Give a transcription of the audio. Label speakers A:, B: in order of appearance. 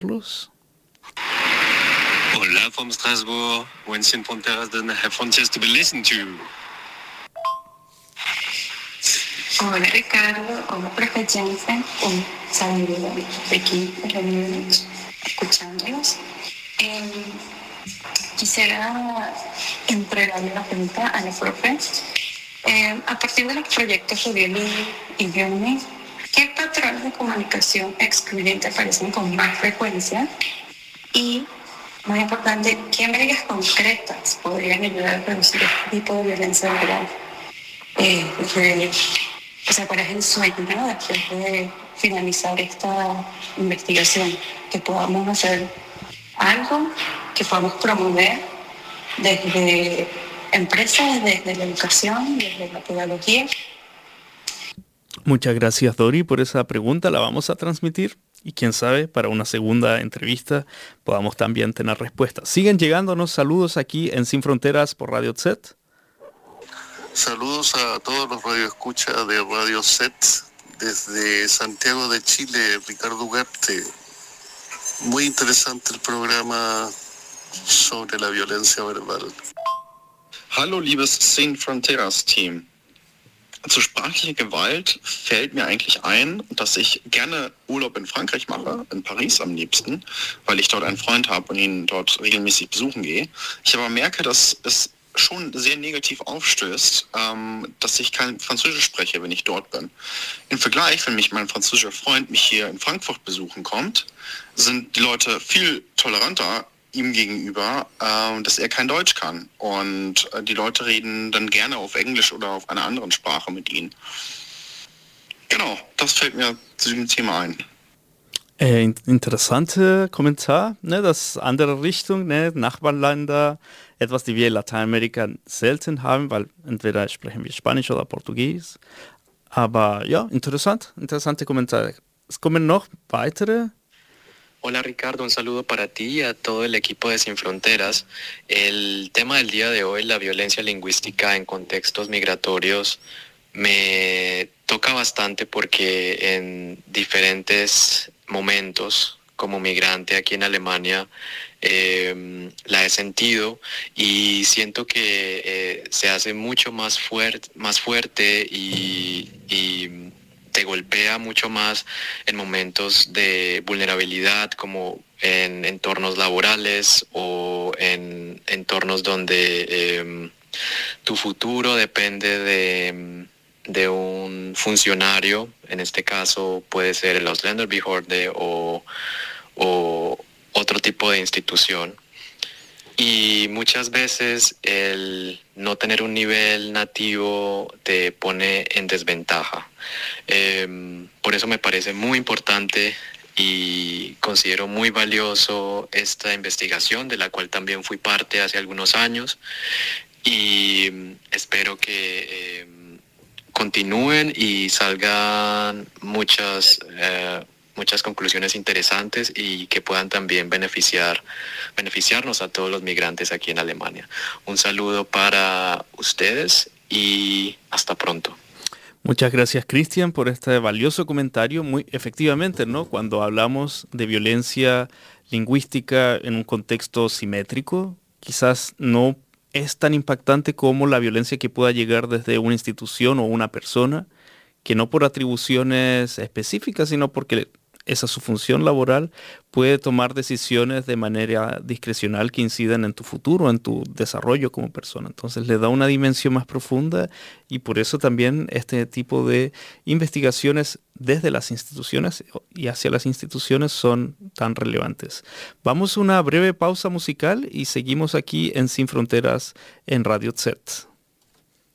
A: Plus.
B: Hola from Strasbourg, when Sin Fronteras doesn't have frontiers to be listened to.
C: Hola Ricardo, hola profe Jensen, un saludo de aquí desde Múnich, escuchándolos. Quisiera entregarle la pregunta a la profe. A partir de los proyectos de Violín y Violín, ¿qué patrones de comunicación excluyente aparecen con más frecuencia? Y, más importante, ¿qué medidas concretas podrían ayudar a reducir este tipo de violencia laboral? O sea, ¿cuál es el sueño, ¿no? Después de finalizar esta investigación? Que podamos hacer algo que podamos promover desde empresas, desde la educación, desde la pedagogía.
A: Muchas gracias, Dori, por esa pregunta. La vamos a transmitir y quién sabe, para una segunda entrevista podamos también tener respuestas. Siguen llegándonos saludos aquí en Sin Fronteras por Radio Set.
D: Saludos a todos los radioescuchas de Radio Set desde Santiago de Chile, Ricardo Ugarte. Muy interesante el programa sobre la violencia verbal.
E: Hallo liebes Sin Fronteras Team. Zu sprachlicher Gewalt fällt mir eigentlich ein, dass ich gerne Urlaub in Frankreich mache, in Paris am liebsten, weil ich dort einen Freund habe und ihn dort regelmäßig besuchen gehe. Ich aber merke, dass es schon sehr negativ aufstößt, dass ich kein Französisch spreche, wenn ich dort bin. Im Vergleich, wenn mich mein französischer Freund mich hier in Frankfurt besuchen kommt, sind die Leute viel toleranter ihm gegenüber, dass er kein Deutsch kann. Und die Leute reden dann gerne auf Englisch oder auf einer anderen Sprache mit ihnen. Genau, das fällt mir zu diesem Thema ein.
A: Interessanter Kommentar, ne, das andere Richtung, ne, Nachbarländer, etwas, die wir in Lateinamerika selten haben, weil entweder sprechen wir Spanisch oder Portugies. Aber ja, interessante Kommentare. Es kommen noch weitere.
F: Hola Ricardo, un saludo para ti y a todo el equipo de Sin Fronteras. El tema del día de hoy, la violencia lingüística en contextos migratorios, me toca bastante porque en diferentes momentos como migrante aquí en Alemania la he sentido y siento que se hace mucho más fuerte y te golpea mucho más en momentos de vulnerabilidad, como en entornos laborales o en entornos donde tu futuro depende de un funcionario. En este caso puede ser el Ausländerbehörde o otro tipo de institución. Y muchas veces el no tener un nivel nativo te pone en desventaja. Por eso me parece muy importante y considero muy valioso esta investigación, de la cual también fui parte hace algunos años, y espero que continúen y salgan muchas conclusiones interesantes y que puedan también beneficiarnos a todos los migrantes aquí en Alemania. Un saludo para ustedes y hasta pronto.
A: Muchas gracias, Cristian, por este valioso comentario. Muy efectivamente, ¿no? Cuando hablamos de violencia lingüística en un contexto simétrico, quizás no es tan impactante como la violencia que pueda llegar desde una institución o una persona, que no por atribuciones específicas, sino porque esa es su función laboral, puede tomar decisiones de manera discrecional que incidan en tu futuro, en tu desarrollo como persona. Entonces le da una dimensión más profunda y por eso también este tipo de investigaciones desde las instituciones y hacia las instituciones son tan relevantes. Vamos a una breve pausa musical y seguimos aquí en Sin Fronteras en Radio Set.